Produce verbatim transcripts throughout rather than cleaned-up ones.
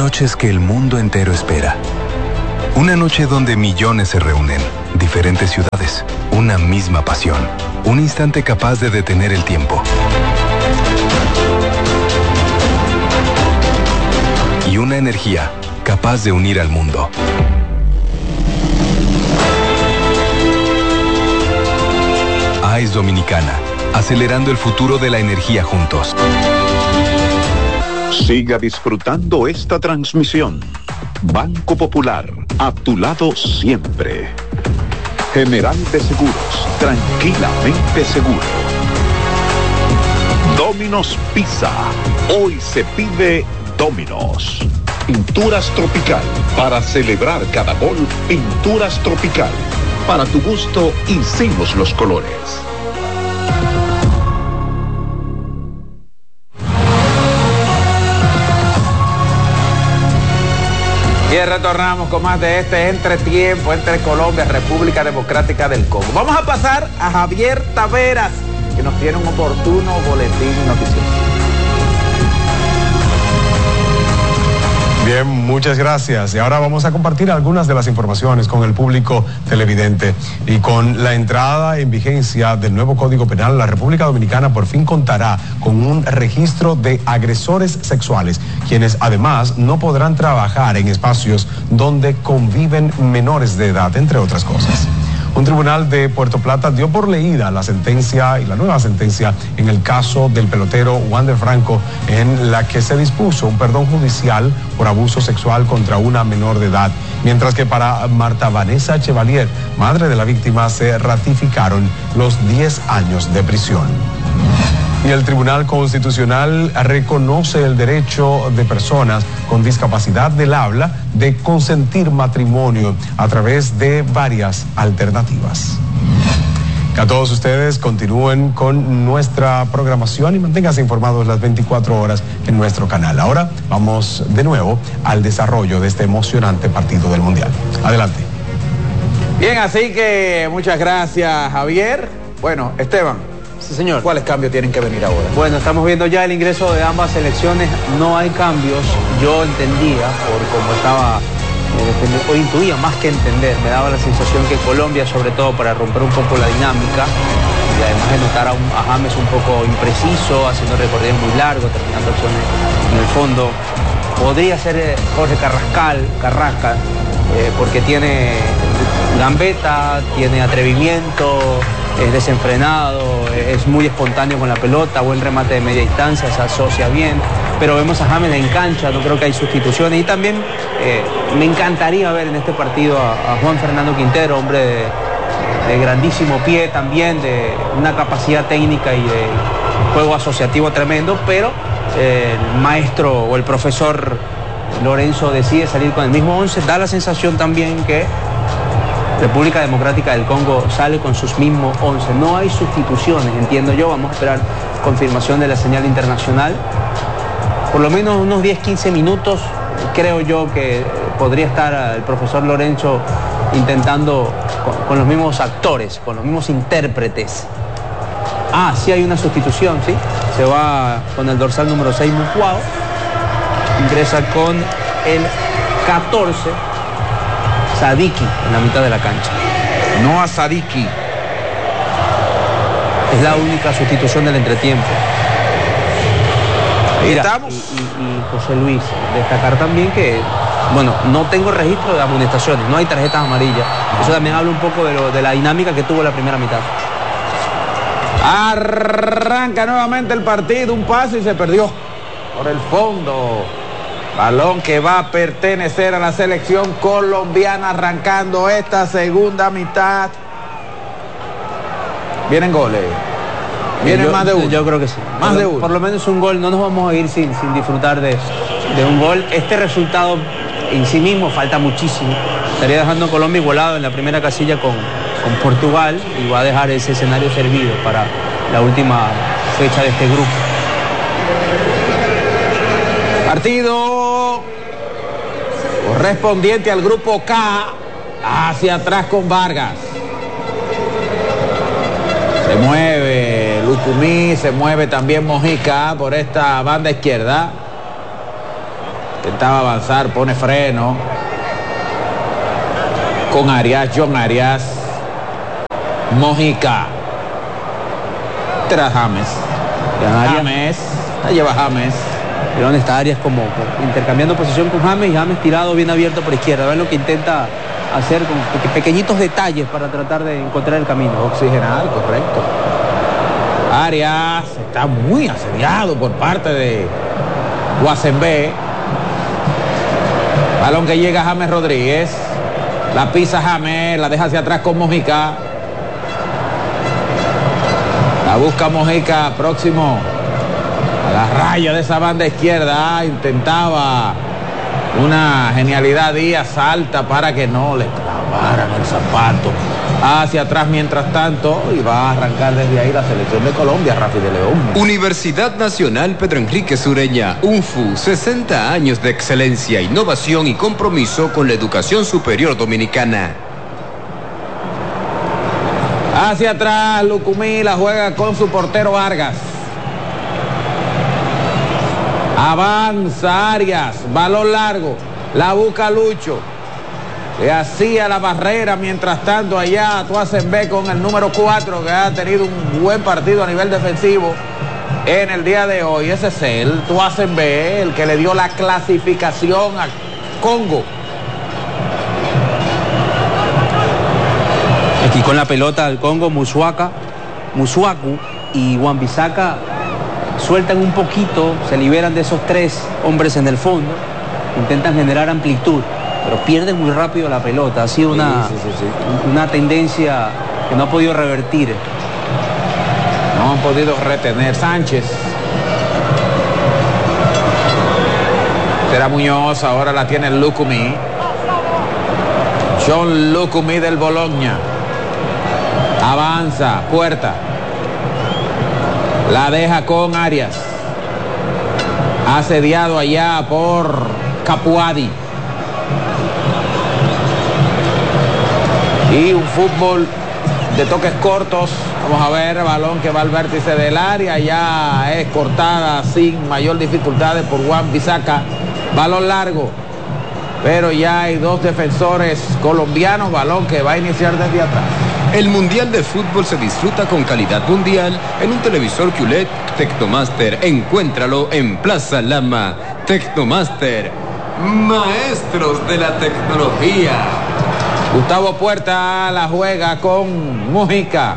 noches que el mundo entero espera. Una noche donde millones se reúnen, diferentes ciudades, una misma pasión, un instante capaz de detener el tiempo. Y una energía capaz de unir al mundo. A E S Dominicana, acelerando el futuro de la energía juntos. Siga disfrutando esta transmisión. Banco Popular, a tu lado siempre. General de Seguros, tranquilamente seguro. Domino's Pizza, hoy se pide Domino's. Pinturas Tropical, para celebrar cada gol, Pinturas Tropical. Para tu gusto, hicimos los colores. Y retornamos con más de este entretiempo entre Colombia y República Democrática del Congo. Vamos a pasar a Javier Taveras, que nos tiene un oportuno boletín noticioso. Bien, muchas gracias. Y ahora vamos a compartir algunas de las informaciones con el público televidente. Y con la entrada en vigencia del nuevo Código Penal, la República Dominicana por fin contará con un registro de agresores sexuales, quienes además no podrán trabajar en espacios donde conviven menores de edad, entre otras cosas. Un tribunal de Puerto Plata dio por leída la sentencia y la nueva sentencia en el caso del pelotero Wander Franco, en la que se dispuso un perdón judicial por abuso sexual contra una menor de edad, mientras que para Marta Vanessa Chevalier, madre de la víctima, se ratificaron los diez años de prisión. Y el Tribunal Constitucional reconoce el derecho de personas con discapacidad del habla de consentir matrimonio a través de varias alternativas. Que a todos ustedes continúen con nuestra programación y manténganse informados las veinticuatro horas en nuestro canal. Ahora vamos de nuevo al desarrollo de este emocionante partido del Mundial. Adelante. Bien, así que muchas gracias, Javier. Bueno, Esteban. Sí, señor. ¿Cuáles cambios tienen que venir ahora? Bueno, estamos viendo ya el ingreso de ambas selecciones. No hay cambios. Yo entendía, por como estaba, eh, o intuía más que entender, me daba la sensación que Colombia, sobre todo para romper un poco la dinámica, y además de notar a, un, a James un poco impreciso, haciendo recorridos muy largos, terminando acciones en el fondo, podría ser eh, Jorge Carrascal, Carrasca, eh, porque tiene gambeta, tiene atrevimiento, es desenfrenado, es muy espontáneo con la pelota, buen remate de media distancia, se asocia bien, pero vemos a James en cancha, no creo que hay sustituciones, y también eh, me encantaría ver en este partido a, a Juan Fernando Quintero, hombre de, de grandísimo pie también, de una capacidad técnica y de juego asociativo tremendo, pero eh, el maestro o el profesor Lorenzo decide salir con el mismo once, da la sensación también que República Democrática del Congo sale con sus mismos once. No hay sustituciones, entiendo yo. Vamos a esperar confirmación de la señal internacional. Por lo menos unos diez, quince minutos creo yo que podría estar el profesor Lorenzo intentando con, con los mismos actores, con los mismos intérpretes. Ah, sí hay una sustitución, ¿sí? Se va con el dorsal número seis, Mucuao. Ingresa con el catorce. Sadiki en la mitad de la cancha. No a Sadiki. Es la única sustitución del entretiempo. Mira, estamos. Y, y, y José Luis, destacar también que, bueno, no tengo registro de amonestaciones, no hay tarjetas amarillas. Eso también habla un poco de, lo, de la dinámica que tuvo la primera mitad. Arranca nuevamente el partido, un pase y se perdió por el fondo. Balón que va a pertenecer a la selección colombiana arrancando esta segunda mitad. Vienen goles. Vienen yo, más de uno. Yo creo que sí. Más por, de uno. Por lo menos un gol. No nos vamos a ir sin, sin disfrutar de, de un gol. Este resultado en sí mismo falta muchísimo. Estaría dejando a Colombia igualado en la primera casilla con, con Portugal y va a dejar ese escenario servido para la última fecha de este grupo. Partido correspondiente al grupo K, hacia atrás con Vargas. Se mueve Lucumí, se mueve también Mojica por esta banda izquierda. intentaba avanzar, pone freno. Con Arias, John Arias. Mojica. Tras James. James. La lleva James. Pero donde está Arias como, como intercambiando posición con James y James tirado bien abierto por izquierda. Ven lo que intenta hacer con pequeñitos detalles para tratar de encontrar el camino. Oxigenar, correcto. Arias está muy asediado por parte de Guasembe. Balón que llega a James Rodríguez. La pisa James, la deja hacia atrás con Mojica. La busca Mojica, próximo a la raya de esa banda izquierda. Intentaba una genialidad Díaz, salta para que no le clavaran el zapato. Hacia atrás mientras tanto, y va a arrancar desde ahí la selección de Colombia, Rafi de León. Universidad Nacional Pedro Enrique Sureña, U N F U, sesenta años de excelencia, innovación y compromiso con la educación superior dominicana. Hacia atrás, Lucumí la juega con su portero Vargas. Avanza Arias, balón largo, la busca Lucho. Le hacía la barrera, mientras tanto allá Tuasenbe con el número cuatro, que ha tenido un buen partido a nivel defensivo en el día de hoy. Ese es el Tuasenbe, el que le dio la clasificación a Congo. Aquí con la pelota del Congo, Musuaka, Musuaku y Wan-Bissaka sueltan un poquito, se liberan de esos tres hombres en el fondo, intentan generar amplitud, pero pierden muy rápido la pelota. Ha sido una, sí, sí, sí, sí. una tendencia que no ha podido revertir. No han podido retener. Sánchez. Será Muñoz, ahora la tiene Lucumí. John Lucumí del Bologna. Avanza, Puerta. La deja con Arias. Asediado allá por Capuadi. Y un fútbol de toques cortos. Vamos a ver, balón que va al vértice del área. Ya es cortada sin mayor dificultades por Wan-Bissaka. Balón largo. Pero ya hay dos defensores colombianos. Balón que va a iniciar desde atrás. El Mundial de Fútbol se disfruta con calidad mundial en un televisor Q L E D Tecnomaster. Encuéntralo en Plaza Lama. Tecnomaster, maestros de la tecnología. Gustavo Puerta la juega con Mojica.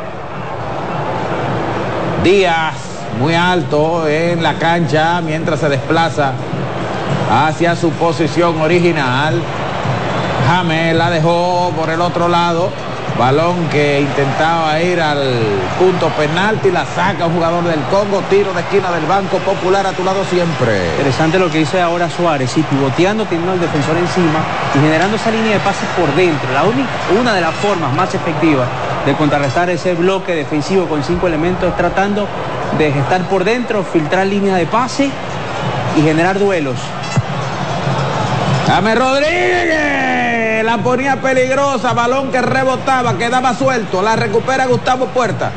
Díaz, muy alto en la cancha mientras se desplaza hacia su posición original. James la dejó por el otro lado. Balón que intentaba ir al punto penalti, la saca un jugador del Congo, tiro de esquina del Banco Popular, a tu lado siempre. Interesante lo que dice ahora Suárez, sí, pivoteando, teniendo al defensor encima y generando esa línea de pases por dentro. La única, una de las formas más efectivas de contrarrestar ese bloque defensivo con cinco elementos es tratando de gestar por dentro, filtrar líneas de pase y generar duelos. James Rodríguez la ponía peligrosa, balón que rebotaba, quedaba suelto, la recupera Gustavo Puerta.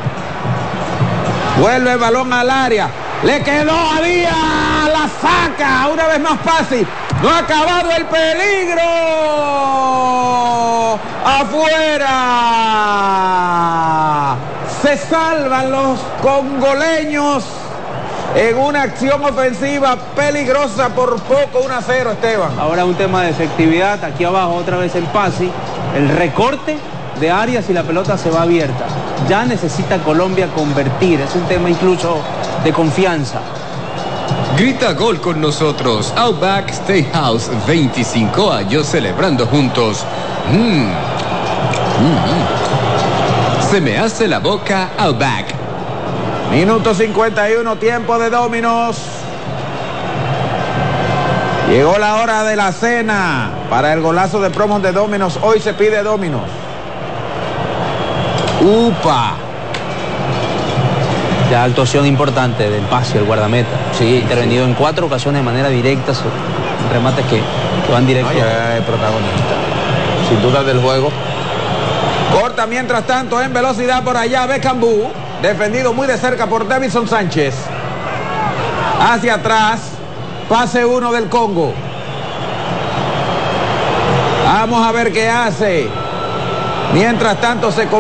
Vuelve el balón al área, le quedó a Díaz, la saca, una vez más fácil. No ha acabado el peligro. Afuera. Se salvan los congoleños en una acción ofensiva peligrosa, por poco, uno a cero, Esteban. Ahora un tema de efectividad, aquí abajo otra vez el pase, el recorte de Arias y la pelota se va abierta. Ya necesita Colombia convertir, es un tema incluso de confianza. Grita gol con nosotros. Outback Steakhouse, veinticinco años celebrando juntos. Mm. Mm. Se me hace la boca Outback. Minuto cincuenta y uno, tiempo de Dominos. Llegó la hora de la cena para el golazo de promos de Dominos. Hoy se pide Dominos. Upa. Ya actuación importante del pase, el guardameta. Sí, intervenido sí. en cuatro ocasiones de manera directa, remates que, que van directo. No, ya es protagonista, sin duda, del juego. Corta mientras tanto en velocidad por allá Becambú, defendido muy de cerca por Davidson Sánchez. Hacia atrás, Pase uno del Congo. Vamos a ver qué hace. Mientras tanto se